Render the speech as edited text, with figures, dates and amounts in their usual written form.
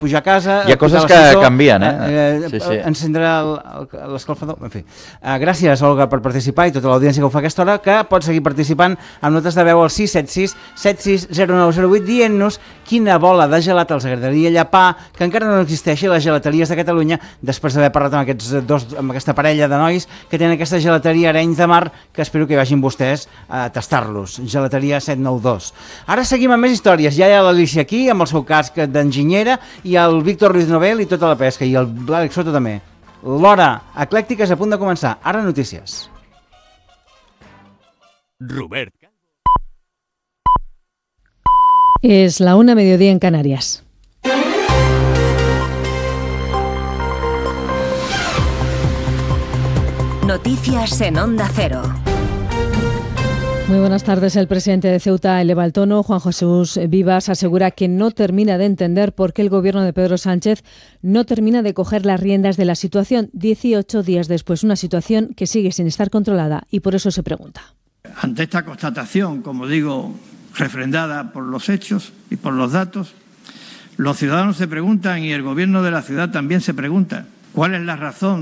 pujar a casa... Hi ha coses que canvien, encendre l'escalfador... En fi. Gràcies, Olga, per participar i tota l'audiència que ho fa a aquesta hora, que pot seguir participant amb notes de veu al 676 760908 dient-nos quina bola de gelat els agradaria llapar, que encara no existeixi a les gelateries de Catalunya, després d'haver parlat amb aquesta parella de nois que tenen aquesta gelateria Arenys de Mar, que espero que vagin vostès a tastar-los. Gelateria 792. Ara seguim amb més històries. Ja hi ha l'Alicia aquí, amb el seu casc d'enginyera, i el Víctor Ruiz Nobel i tota la pesca, i l'Àlex Soto també. L'hora eclèctica és a punt de començar. Ara notícies. Robert. Es la 1:00 mediodía en Canarias. Noticias en Onda Cero. Muy buenas tardes. El presidente de Ceuta eleva el tono. Juan Jesús Vivas asegura que no termina de entender por qué el gobierno de Pedro Sánchez no termina de coger las riendas de la situación 18 días después. Una situación que sigue sin estar controlada y por eso se pregunta. Ante esta constatación, como digo, refrendada por los hechos y por los datos, los ciudadanos se preguntan y el gobierno de la ciudad también se pregunta ¿cuál es la razón